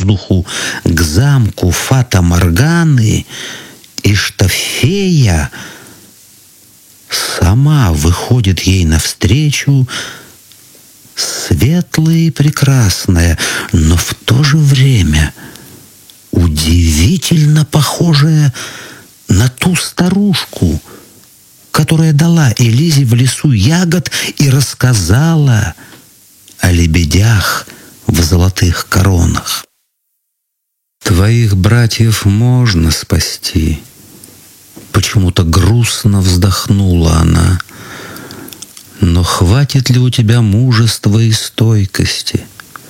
воздуху к замку Фата-Морганы, и что фея сама выходит ей навстречу, светлая и прекрасная, но в то же время удивительно похожая на ту старушку, которая дала Элизе в лесу ягод и рассказала о лебедях в золотых коронах. «Твоих братьев можно спасти», — почему-то грустно вздохнула она. «Но хватит ли у тебя мужества и стойкости?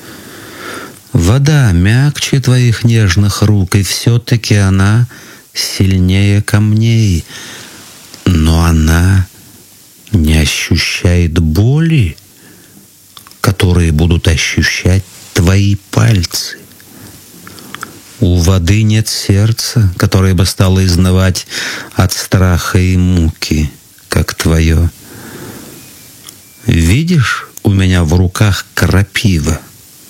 Вода мягче твоих нежных рук, и все-таки она сильнее камней. Но она не ощущает боли, которые будут ощущать твои пальцы. У воды нет сердца, которое бы стало изнывать от страха и муки, как твое. Видишь, у меня в руках крапива.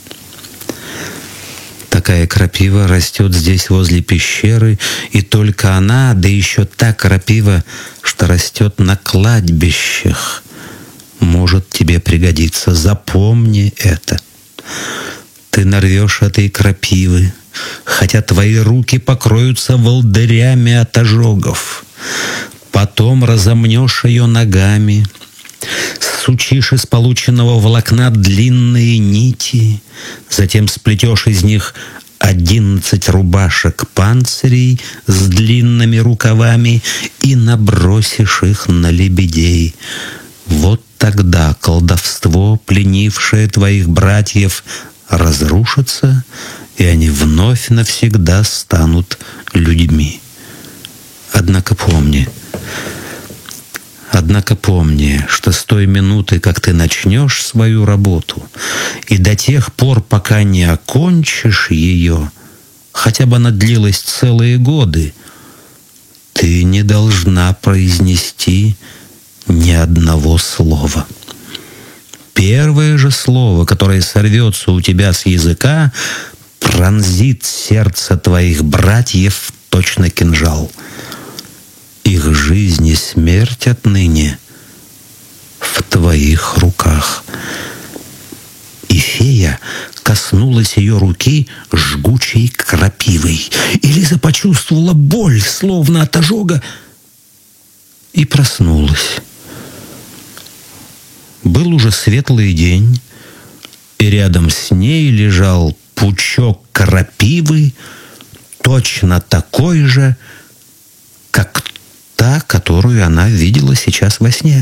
Такая крапива растет здесь возле пещеры, и только она, да еще та крапива, что растет на кладбищах, может тебе пригодиться. Запомни это. Ты нарвешь этой крапивы, хотя твои руки покроются волдырями от ожогов. Потом разомнешь ее ногами, сучишь из полученного волокна длинные нити, затем сплетешь из них 11 рубашек панцирей с длинными рукавами и набросишь их на лебедей. Вот тогда колдовство, пленившее твоих братьев, разрушится, и они вновь навсегда станут людьми. Однако помни, что с той минуты, как ты начнешь свою работу, и до тех пор, пока не окончишь ее, хотя бы она длилась целые годы, ты не должна произнести ни одного слова. Первое же слово, которое сорвется у тебя с языка, пронзит сердце твоих братьев точно кинжал. Их жизнь и смерть отныне в твоих руках». И фея коснулась ее руки жгучей крапивой. И Лиза почувствовала боль, словно от ожога, и проснулась. Был уже светлый день, и рядом с ней лежал пучок крапивы, точно такой же, как та, которую она видела сейчас во сне.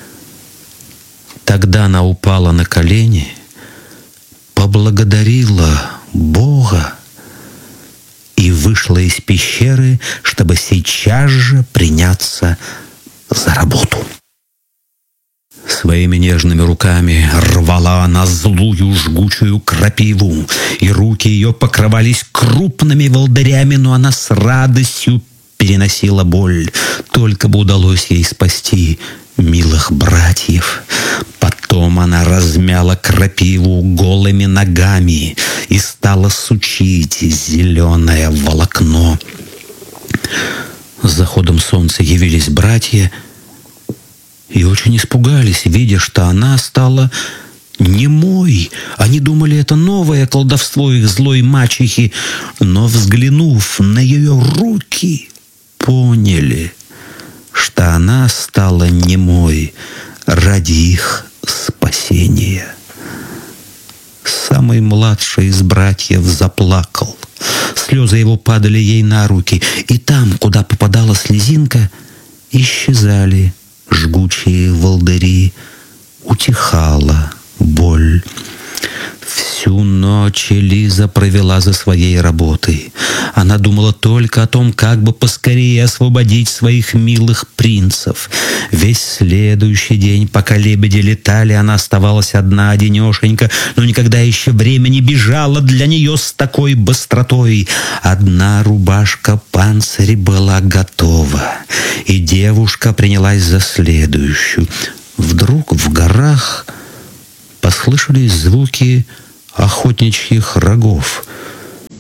Тогда она упала на колени, поблагодарила Бога и вышла из пещеры, чтобы сейчас же приняться за работу. Своими нежными руками рвала она злую жгучую крапиву, и руки ее покрывались крупными волдырями, но она с радостью переносила боль. Только бы удалось ей спасти милых братьев. Потом она размяла крапиву голыми ногами и стала сучить зеленое волокно. С заходом солнца явились братья и очень испугались, видя, что она стала немой. Они думали, это новое колдовство их злой мачехи, но, взглянув на ее руки, поняли, что она стала немой ради их спасения. Самый младший из братьев заплакал. Слезы его падали ей на руки, и там, куда попадала слезинка, исчезали жгучие волдыри, утихала боль. Всю ночь Лиза провела за своей работой. Она думала только о том, как бы поскорее освободить своих милых принцев. Весь следующий день, пока лебеди летали, она оставалась одна-одинешенька, но никогда еще время не бежало для нее с такой быстротой. Одна рубашка панциря была готова, и девушка принялась за следующую. Вдруг в горах послышались звуки охотничьих рогов.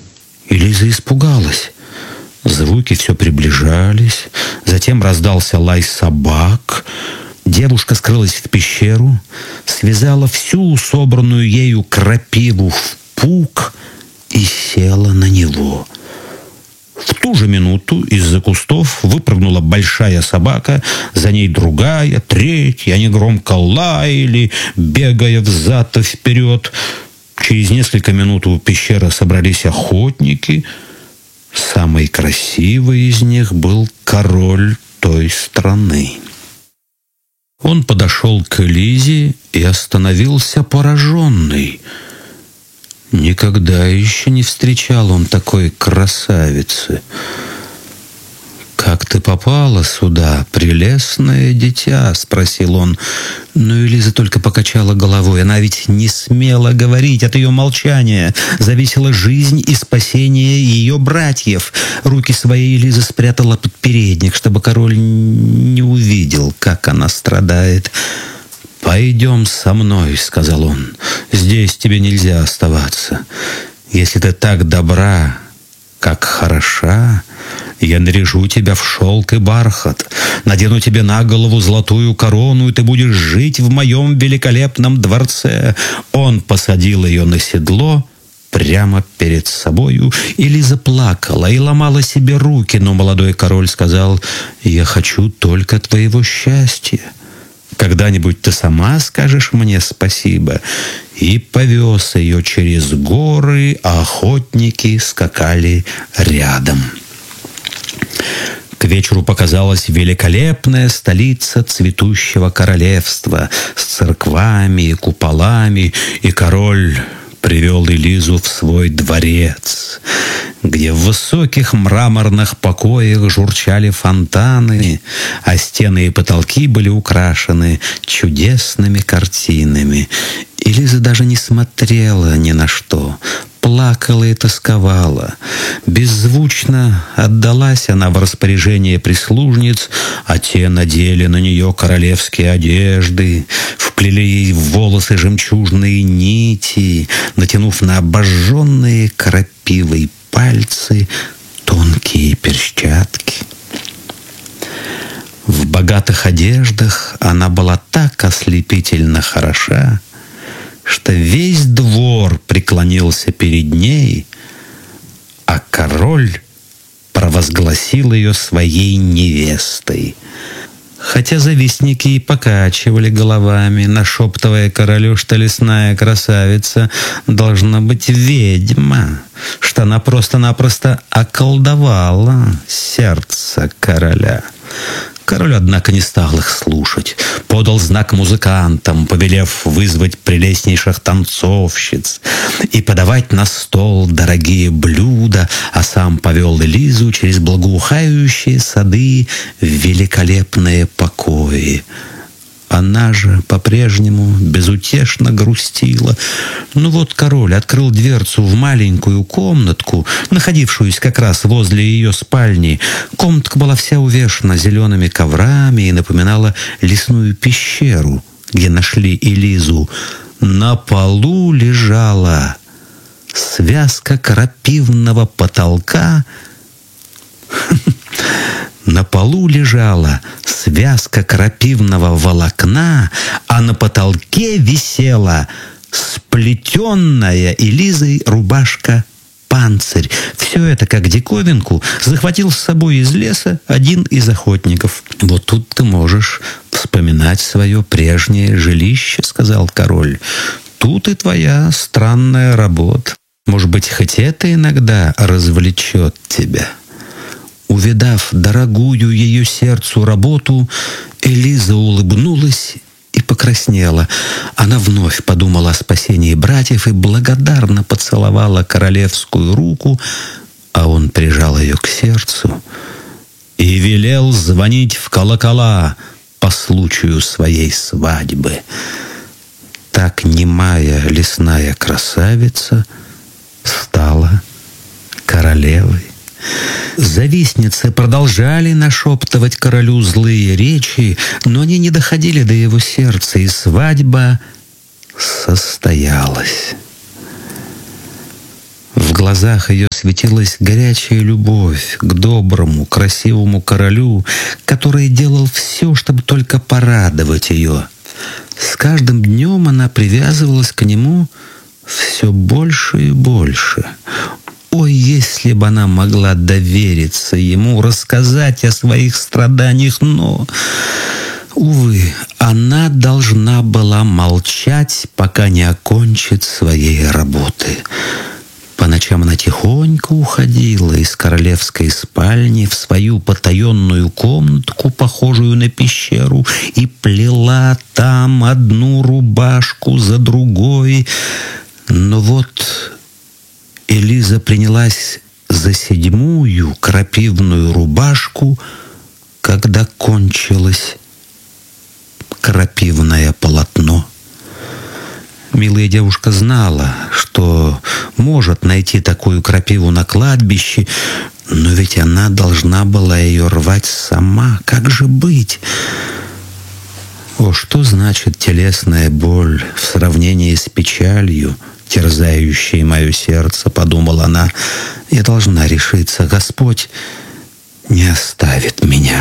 Лиза испугалась. Звуки все приближались, затем раздался лай собак. Девушка скрылась в пещеру, связала всю собранную ею крапиву в пук и села на него. В ту же минуту из-за кустов выпрыгнула большая собака, за ней другая, третья. Они громко лаяли, бегая взад и вперед. Через несколько минут у пещеры собрались охотники. Самый красивый из них был король той страны. Он подошел к Лизе и остановился пораженный. Никогда еще не встречал он такой красавицы. «Как ты попала сюда, прелестное дитя?» — спросил он. Но Лиза только покачала головой. Она ведь не смела говорить. От ее молчания зависела жизнь и спасение ее братьев. Руки свои Лиза спрятала под передник, чтобы король не увидел, как она страдает. «Пойдем со мной», — сказал он. «Здесь тебе нельзя оставаться. Если ты так добра, как хороша, я наряжу тебя в шелк и бархат, надену тебе на голову золотую корону, и ты будешь жить в моем великолепном дворце». Он посадил ее на седло прямо перед собою, и Лиза плакала и ломала себе руки, но молодой король сказал: «Я хочу только твоего счастья. Когда-нибудь ты сама скажешь мне спасибо». И повез ее через горы, а охотники скакали рядом. К вечеру показалась великолепная столица цветущего королевства с церквами и куполами, и король привел Элизу в свой дворец, где в высоких мраморных покоях журчали фонтаны, а стены и потолки были украшены чудесными картинами. И Лиза даже не смотрела ни на что, плакала и тосковала. Беззвучно отдалась она в распоряжение прислужниц, а те надели на нее королевские одежды, вплели ей в волосы жемчужные нити, натянув на обожженные крапивой пальцы тонкие перчатки. В богатых одеждах она была так ослепительно хороша, что весь двор преклонился перед ней, а король провозгласил ее своей невестой. Хотя завистники и покачивали головами, нашептывая королю, что лесная красавица должна быть ведьма, что она просто-напросто околдовала сердце короля. Король, однако, не стал их слушать. Подал знак музыкантам, повелев вызвать прелестнейших танцовщиц и подавать на стол дорогие блюда, а сам повел Элизу через благоухающие сады в великолепные покои. Она же по-прежнему безутешно грустила. Ну вот король открыл дверцу в маленькую комнатку, находившуюся как раз возле ее спальни. Комнатка была вся увешана зелеными коврами и напоминала лесную пещеру, где нашли Элизу. На полу лежала связка крапивного потолка. На полу лежала связка крапивного волокна, а на потолке висела сплетенная Элизой рубашка-панцирь. Все это, как диковинку, захватил с собой из леса один из охотников. «Вот тут ты можешь вспоминать свое прежнее жилище», — сказал король. «Тут и твоя странная работа. Может быть, хоть это иногда развлечет тебя». Увидав дорогую ее сердцу работу, Элиза улыбнулась и покраснела. Она вновь подумала о спасении братьев и благодарно поцеловала королевскую руку, а он прижал ее к сердцу и велел звонить в колокола по случаю своей свадьбы. Так немая лесная красавица стала королевой. Завистницы продолжали нашептывать королю злые речи, но они не доходили до его сердца, и свадьба состоялась. В глазах ее светилась горячая любовь к доброму, красивому королю, который делал все, чтобы только порадовать ее. С каждым днем она привязывалась к нему все больше и больше. Ой, если бы она могла довериться ему, рассказать о своих страданиях, но, увы, она должна была молчать, пока не окончит своей работы. По ночам она тихонько уходила из королевской спальни в свою потаенную комнатку, похожую на пещеру, и плела там одну рубашку за другой. Но вот Элиза принялась за 7-ю крапивную рубашку, когда кончилось крапивное полотно. Милая девушка знала, что может найти такую крапиву на кладбище, но ведь она должна была ее рвать сама. Как же быть? О, что значит телесная боль в сравнении с печалью, терзающей мое сердце, подумала она. Я должна решиться. Господь не оставит меня.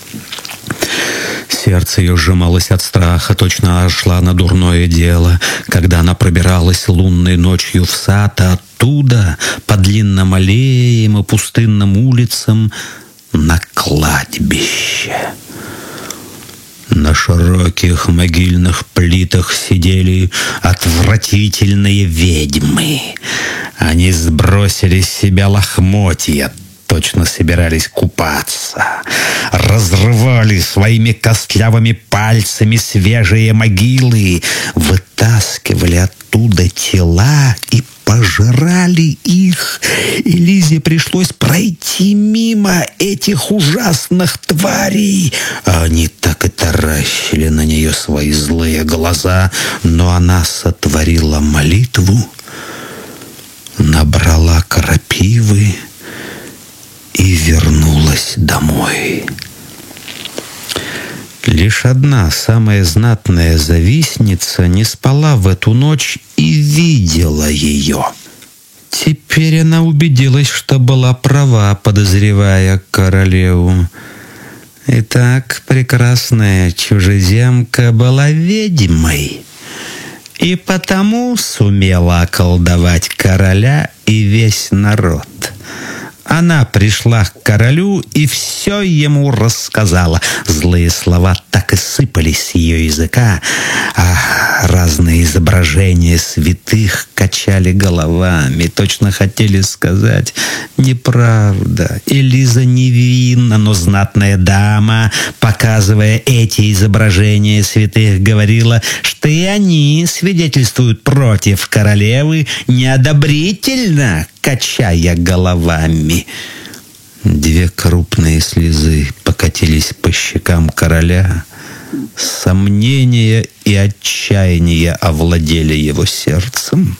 Сердце ее сжималось от страха, точно шла на дурное дело, когда она пробиралась лунной ночью в сад, а оттуда, по длинным аллеям и пустынным улицам, на кладбище. На широких могильных плитах сидели отвратительные ведьмы. Они сбросили с себя лохмотья, точно собирались купаться, разрывали своими костлявыми пальцами свежие могилы, вытаскивали оттуда тела и пожирали их. И Лизе пришлось пройти мимо этих ужасных тварей. Они так и таращили на нее свои злые глаза, но она сотворила молитву, набрала крапивы и вернулась домой. Лишь одна, самая знатная завистница, не спала в эту ночь и видела ее. Теперь она убедилась, что была права, подозревая королеву. Итак, прекрасная чужеземка была ведьмой, и потому сумела околдовать короля и весь народ. Она пришла к королю и все ему рассказала. Злые слова так и сыпались с ее языка, а разные изображения святых качали головами, точно хотели сказать: неправда, Элиза невинна, но знатная дама, показывая эти изображения святых, говорила, что и они свидетельствуют против королевы неодобрительно, качая головами. 2 крупные слезы покатились по щекам короля. Сомнения и отчаяние овладели его сердцем.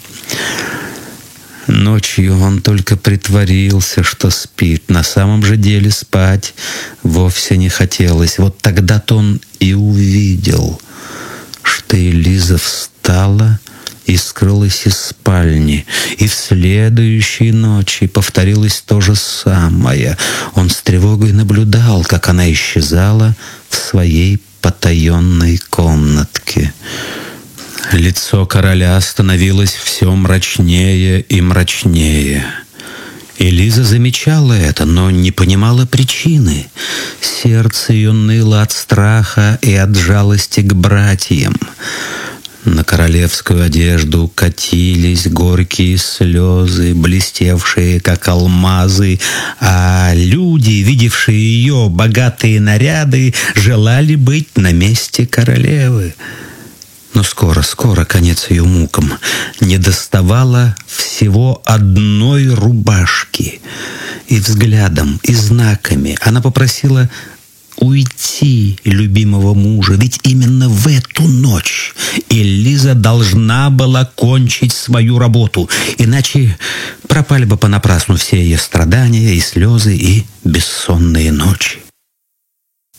Ночью он только притворился, что спит. На самом же деле спать вовсе не хотелось. Вот тогда-то он и увидел, что Элиза встала и скрылась из спальни. И в следующей ночи повторилось то же самое. Он с тревогой наблюдал, как она исчезала в своей потаенной комнатке. Лицо короля становилось все мрачнее и мрачнее. Элиза замечала это, но не понимала причины. Сердце ее ныло от страха и от жалости к братьям. На королевскую одежду катились горькие слезы, блестевшие, как алмазы, а люди, видевшие ее богатые наряды, желали быть на месте королевы. Но скоро конец ее мукам. Недоставало всего одной рубашки. И взглядом, и знаками она попросила уйти любимого мужа, ведь именно в эту ночь Элиза должна была кончить свою работу, иначе пропали бы понапрасну все ее страдания и слезы и бессонные ночи.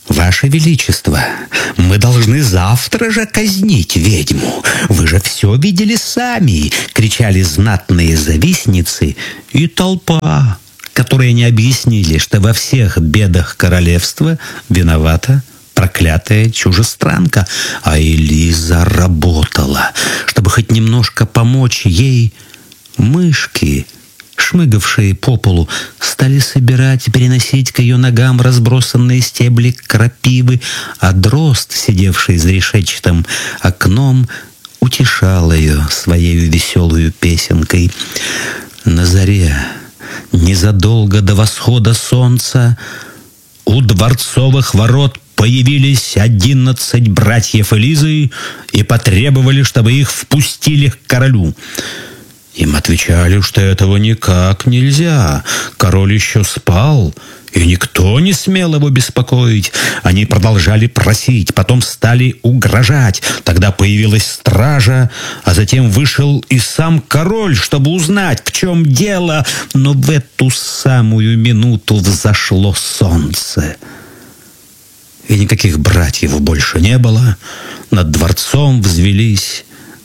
«Ваше Величество, мы должны завтра же казнить ведьму. Вы же все видели сами!» — кричали знатные завистницы и толпа, которые не объяснили, что во всех бедах королевства виновата проклятая чужестранка. А Элиза работала, чтобы хоть немножко помочь ей. Мышки, шмыгавшие по полу, стали собирать и переносить к ее ногам разбросанные стебли крапивы, а дрозд, сидевший за решетчатым окном, утешал ее своей веселую песенкой. На заре, незадолго до восхода солнца, у дворцовых ворот появились 11 братьев Элизы и потребовали, чтобы их впустили к королю. Им отвечали, что этого никак нельзя. Король еще спал, и никто не смел его беспокоить. Они продолжали просить, потом стали угрожать. Тогда появилась стража, а затем вышел и сам король, чтобы узнать, в чем дело. Но в эту самую минуту взошло солнце, и никаких братьев больше не было. Над дворцом взвелись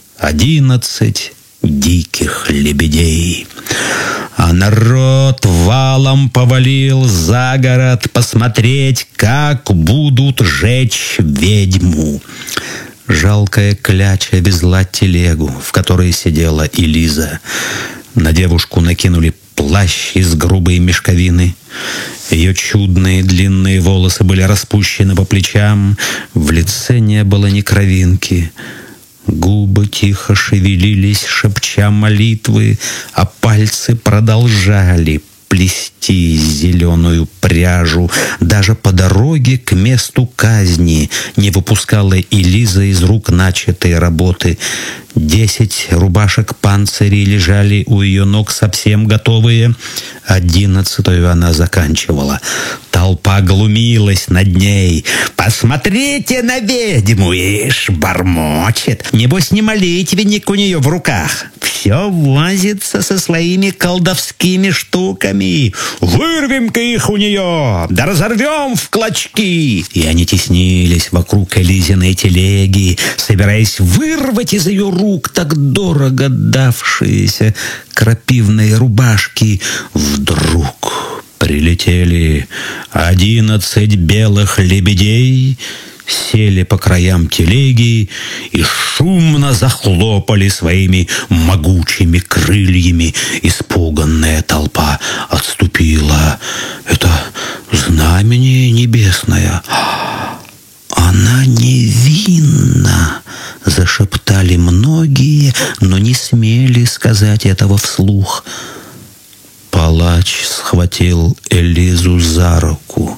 11 диких лебедей. А народ валом повалил за город посмотреть, как будут жечь ведьму. Жалкая кляча везла телегу, в которой сидела Элиза. На девушку накинули плащ из грубой мешковины. Ее чудные длинные волосы были распущены по плечам. В лице не было ни кровинки. Губы тихо шевелились, шепча молитвы, а пальцы продолжали плести зеленую пряжу. Даже по дороге к месту казни не выпускала Элиза из рук начатой работы. 10 рубашек панцирей лежали у ее ног совсем готовые. 11-ю она заканчивала. Толпа глумилась над ней. «Посмотрите на ведьму, ишь, бормочет. Небось, не молитвенник у нее в руках. Все возится со своими колдовскими штуками. Вырвем-ка их у нее, да разорвем в клочки!» И они теснились вокруг Элизиной телеги, собираясь вырвать из ее рук так дорого давшиеся крапивные рубашки. Вдруг прилетели 11 белых лебедей, сели по краям телеги и шумно захлопали своими могучими крыльями. Испуганная толпа отступила. «Это знамение небесное! Она невинна!» — зашептали многие, но не смели сказать этого вслух. Палач схватил Элизу за руку,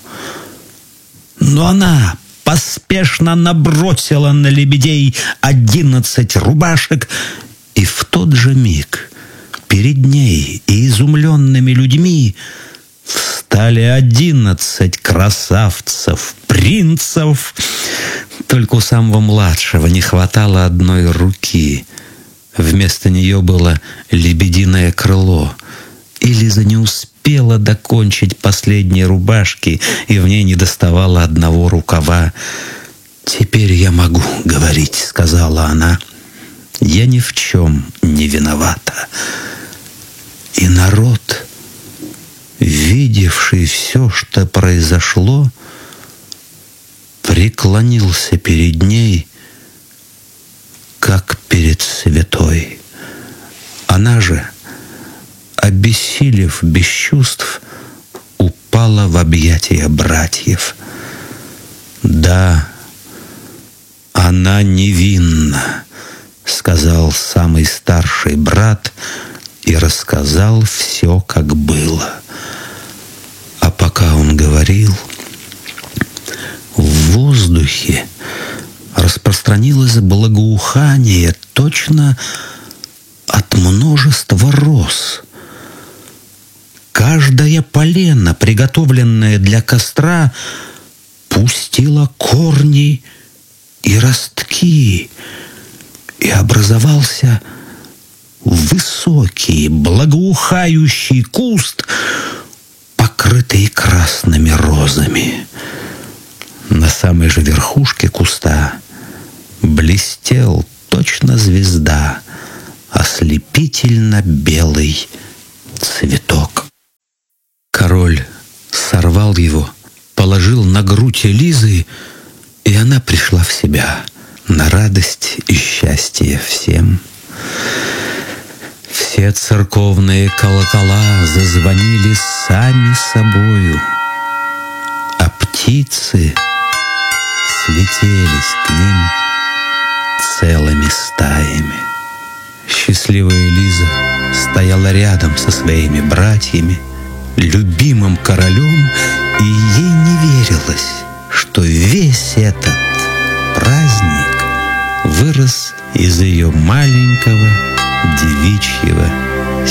но она поспешно набросила на лебедей 11 рубашек, и в тот же миг перед ней и изумленными людьми встали 11 красавцев, принцев. Только у самого младшего не хватало одной руки. Вместо нее было лебединое крыло. Элиза не успела докончить последней рубашки, и в ней недоставало одного рукава. «Теперь я могу говорить», — сказала она. «Я ни в чем не виновата». И народ, видевший все, что произошло, преклонился перед ней, как перед святой. Она же, обессилев без чувств, упала в объятия братьев. «Да, она невинна», — сказал самый старший брат и рассказал все, как было. А пока он говорил, в воздухе распространилось благоухание точно от множества роз. Каждая полена, приготовленная для костра, пустила корни и ростки, и образовался высокий, благоухающий куст, покрытый красными розами. На самой же верхушке куста блестел точно звезда ослепительно белый цветок. Король сорвал его, положил на грудь Элизы, и она пришла в себя на радость и счастье всем. Все церковные колокола зазвонили сами собою, а птицы слетелись к ним целыми стаями. Счастливая Элиза стояла рядом со своими братьями, любимым королем, и ей не верилось, что весь этот праздник вырос из ее маленького девичьего